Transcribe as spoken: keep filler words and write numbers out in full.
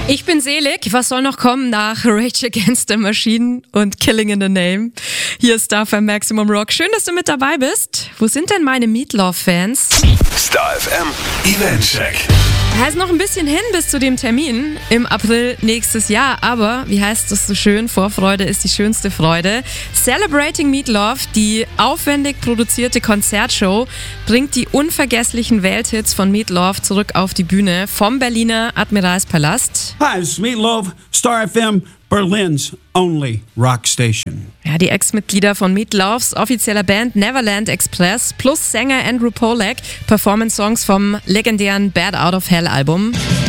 Ich bin selig. Was soll noch kommen nach Rage Against the Machine und Killing in the Name? Hier ist Star F M Maximum Rock. Schön, dass du mit dabei bist. Wo sind denn meine Meatloaf-Fans? Star F M Eventcheck. Heißt noch ein bisschen hin bis zu dem Termin im April nächstes Jahr, aber wie heißt es so schön, Vorfreude ist die schönste Freude. Celebrating Meatloaf, die aufwendig produzierte Konzertshow, bringt die unvergesslichen Welthits von Meatloaf zurück auf die Bühne vom Berliner Admiralspalast. Hi, it's Meatloaf, Star F M, Berlin's only rock station. Ja, die Ex-Mitglieder von Meatloafs offizieller Band Neverland Express plus Sänger Andrew Pollack performen Songs vom legendären Bad Out of Hell Album.